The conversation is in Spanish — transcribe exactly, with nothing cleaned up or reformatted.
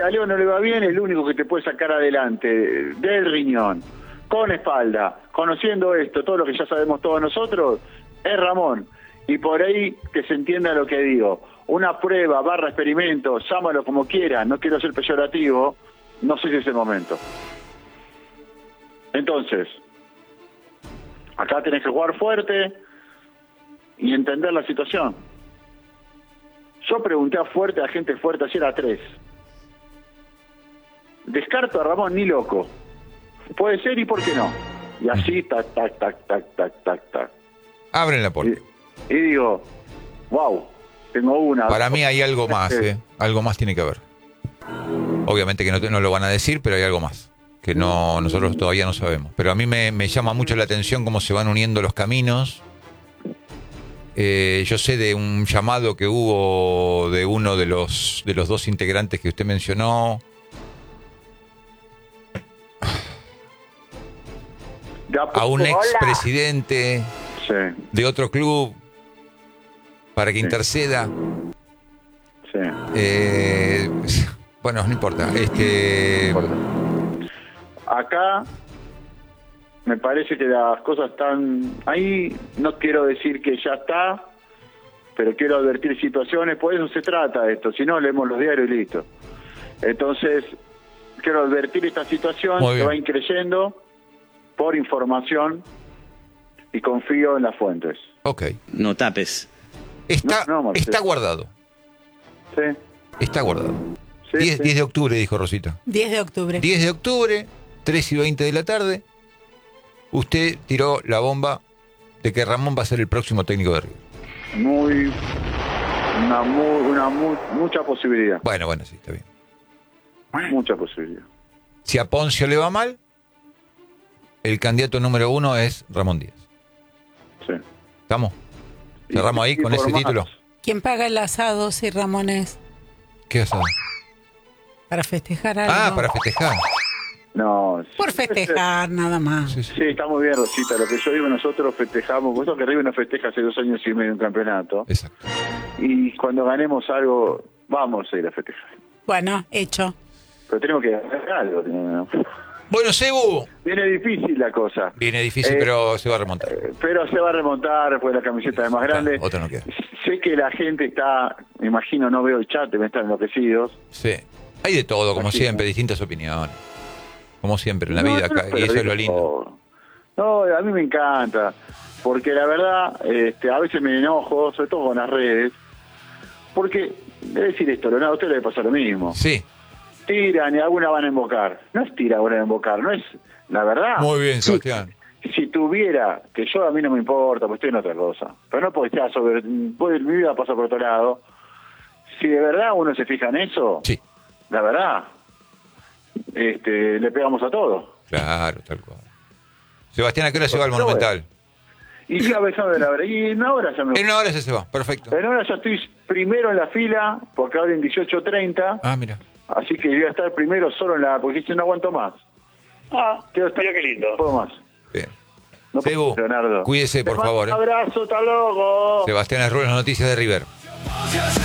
a Leo no le va bien, el único que te puede sacar adelante del riñón, con espalda, conociendo esto, todo lo que ya sabemos todos nosotros, es Ramón. Y por ahí que se entienda lo que digo. Una prueba, barra experimento, llámalo como quiera, no quiero ser peyorativo, no sé si es el momento. Entonces, acá tenés que jugar fuerte y entender la situación. Yo pregunté a fuerte, a gente fuerte, ayer a tres. Descarto a Ramón ni loco. Puede ser y por qué no. Y así, tac, tac, tac, tac, tac, tac, tac. Abren la puerta. Y, y digo, wow, tengo una. Para mí hay algo más, ¿eh? Algo más tiene que haber. Obviamente que no, te, no lo van a decir, pero hay algo más. Que no nosotros todavía no sabemos. Pero a mí me, me llama mucho la atención cómo se van uniendo los caminos. Eh, yo sé de un llamado que hubo de uno de los de los dos integrantes que usted mencionó. A un expresidente sí. de otro club para que sí. interceda. Sí. Eh, bueno, no importa. Este... No importa. Acá me parece que las cosas están ahí. No quiero decir que ya está, pero quiero advertir situaciones. Por eso se trata esto. Si no, leemos los diarios y listo. Entonces, quiero advertir esta situación que va increyendo por información y confío en las fuentes. Ok. No tapes. Está, no, no, está guardado. Sí. Está guardado. Sí, diez, sí. diez de octubre, dijo Rosita. diez de octubre. diez de octubre, tres y veinte de la tarde. Usted tiró la bomba de que Ramón va a ser el próximo técnico de River. Muy... Una, muy, una muy, mucha posibilidad. Bueno, bueno, sí, está bien. Mucha posibilidad. Si a Poncio le va mal, el candidato número uno es Ramón Díaz. Sí. ¿Estamos? ¿Cerramos ahí con ese título? ¿Quién paga el asado si Ramón es? ¿Qué asado? Para festejar algo. Ah, para festejar. No. Por festejar, nada más. Sí, sí. Sí, está muy bien, Rosita. Lo que yo digo, nosotros festejamos. Vos sabés que River no festeja hace dos años y medio un campeonato. Exacto. Y cuando ganemos algo, vamos a ir a festejar. Bueno, hecho. Pero tenemos que ganar algo. ¿No? Bueno, Sebu. Viene difícil la cosa. Viene difícil, eh, pero se va a remontar. Eh, pero se va a remontar, pues la camiseta es más grande. Ah, otra no queda. Sé que la gente está, me imagino, no veo el chat, me están enloquecidos. Sí. Hay de todo, como Así, siempre, ¿no? Distintas opiniones. Como siempre, en la no, vida, no, acá, y eso es lo lindo. No, a mí me encanta, porque la verdad, este, a veces me enojo, sobre todo con las redes, porque, debe decir esto, Leonardo, a usted le debe pasar lo mismo. Sí. Tiran y alguna van a invocar. No es tirar, van a invocar, no es la verdad. Muy bien, Sebastián. Si, si tuviera, que yo a mí no me importa, pues estoy en otra cosa, pero no porque esté sobre, pues, mi vida pasa por otro lado. Si de verdad uno se fija en eso, sí. La verdad, este, le pegamos a todo. Claro, tal cual. Sebastián, ¿a qué hora se va al Monumental? Y ya besado de la hora. Y en una hora ya me... En una hora ya se va, perfecto. En una hora ya estoy primero en la fila, porque ahora en dieciocho treinta. Ah, mira. Así que voy a estar primero solo en la... Porque si no aguanto más. Ah, quiero estar... Mira qué lindo. No puedo más. Bien. No Sebu, puedo, Leonardo. cuídese, por favor. Un abrazo, hasta luego. Sebastián Arruel, las noticias de River.